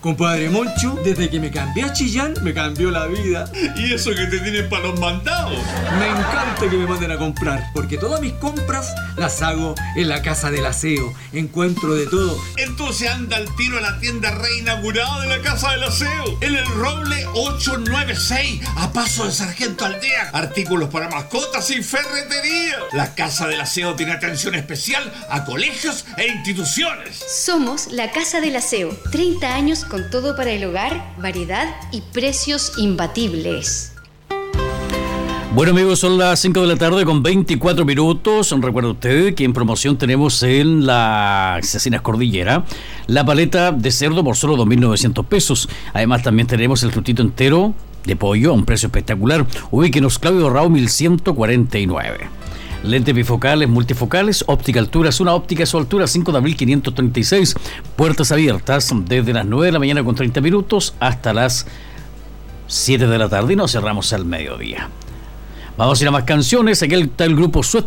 Compadre Moncho, desde que me cambié a Chillán, me cambió la vida. ¿Y eso que te tienen para los mandados? Me encanta que me manden a comprar, porque todas mis compras las hago en la Casa del Aseo. Encuentro de todo. Entonces anda al tiro a la tienda reinaugurada de la Casa del Aseo, en el Roble 896, a paso de Sargento Aldea. Artículos para mascotas y ferretería. La Casa del Aseo tiene atención especial a colegios e instituciones. Somos la Casa del Aseo. 30 años con todo para el hogar, variedad y precios imbatibles. Bueno, amigos, son las 5 de la tarde con 24 minutos. Recuerda usted que en promoción tenemos en la Cecinas Cordillera la paleta de cerdo por solo 2.900 pesos. Además, también tenemos el frutito entero de pollo a un precio espectacular. Ubíquenos Claudio Rao 1149. Lentes bifocales, multifocales, óptica alturas, una óptica a su altura, 5 de abril 536. Puertas abiertas desde las 9 de la mañana con 30 minutos hasta las 7 de la tarde y nos cerramos al mediodía. Vamos a ir a más canciones. Aquí está el grupo Suez